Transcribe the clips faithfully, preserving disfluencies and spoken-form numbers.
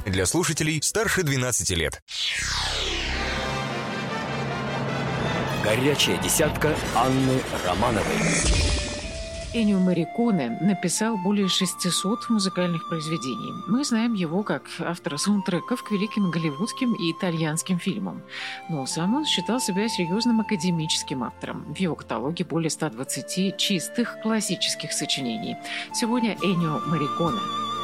Для слушателей старше двенадцати лет. Горячая десятка Анны Романовой. Эннио Морриконе написал более шестисот музыкальных произведений. Мы знаем его как автора саундтреков к великим голливудским и итальянским фильмам. Но сам он считал себя серьезным академическим автором. В его каталоге более ста двадцати чистых классических сочинений. Сегодня Эннио Морриконе.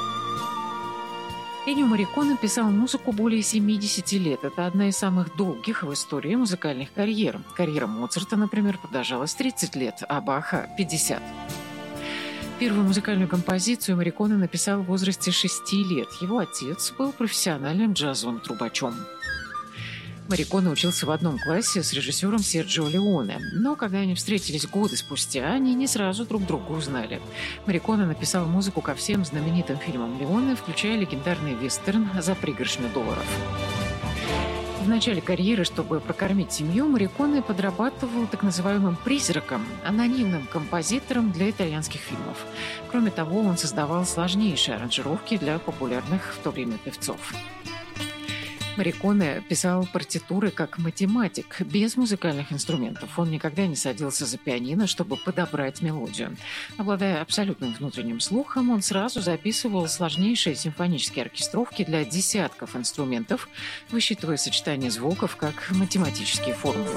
Эннио Морриконе писал музыку более семидесяти лет. Это одна из самых долгих в истории музыкальных карьер. Карьера Моцарта, например, продолжалась тридцать лет, а Баха – пятьдесят. Первую музыкальную композицию Морриконе написал в возрасте шести лет. Его отец был профессиональным джазовым трубачом. Морриконе учился в одном классе с режиссером Серджио Леоне. Но когда они встретились годы спустя, они не сразу друг друга узнали. Морриконе написал музыку ко всем знаменитым фильмам Леоне, включая легендарный вестерн «За пригоршню долларов». В начале карьеры, чтобы прокормить семью, Морриконе подрабатывал так называемым призраком, анонимным композитором для итальянских фильмов. Кроме того, он создавал сложнейшие аранжировки для популярных в то время певцов. Морриконе писал партитуры как математик, без музыкальных инструментов. Он никогда не садился за пианино, чтобы подобрать мелодию. Обладая абсолютным внутренним слухом, он сразу записывал сложнейшие симфонические оркестровки для десятков инструментов, высчитывая сочетание звуков как математические формулы.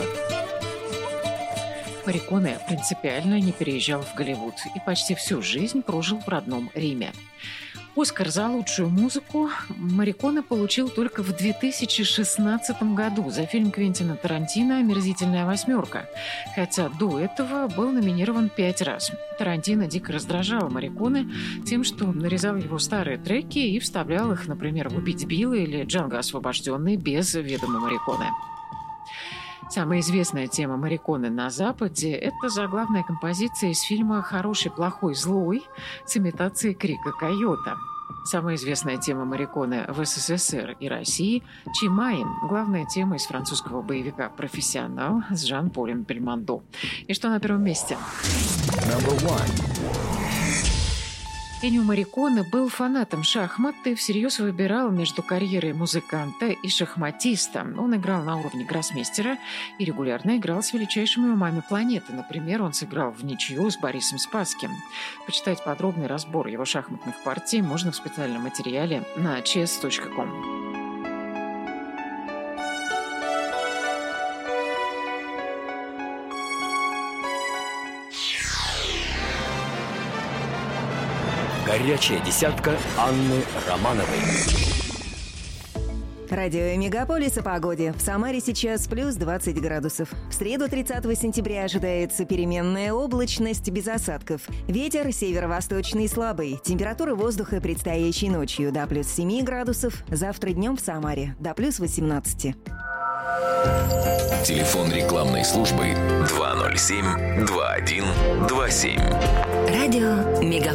Морриконе принципиально не переезжал в Голливуд и почти всю жизнь прожил в родном Риме. «Оскар» за лучшую музыку Морриконе получил только в две тысячи шестнадцатом году за фильм Квентина Тарантино «Омерзительная восьмерка», хотя до этого был номинирован пять раз. Тарантино дико раздражал Морриконе тем, что нарезал его старые треки и вставлял их, например, в «Убить Билла» или «Джанго освобожденный» без ведома Морриконе. Самая известная тема Морриконе на Западе – это заглавная композиция из фильма «Хороший, плохой, злой» с имитацией крика койота. Самая известная тема Морриконе в СССР и России – «Чимаин», главная тема из французского боевика «Профессионал» с Жан-Полем Бельмондо. И что на первом месте? Эннио Морриконе был фанатом шахмат и всерьез выбирал между карьерой музыканта и шахматиста. Он играл на уровне гроссмейстера и регулярно играл с величайшими умами планеты. Например, он сыграл в ничью с Борисом Спасским. Почитать подробный разбор его шахматных партий можно в специальном материале на чес точка ком. Горячая десятка Анны Романовой. Радио Мегаполис о погоде. В Самаре сейчас плюс двадцать градусов. В среду тридцатого сентября ожидается переменная облачность без осадков. Ветер северо-восточный слабый. Температура воздуха предстоящей ночью до плюс семи градусов. Завтра днем в Самаре до плюс восемнадцати. Телефон рекламной службы два ноль семь два один два семь. Радио Мегаполис.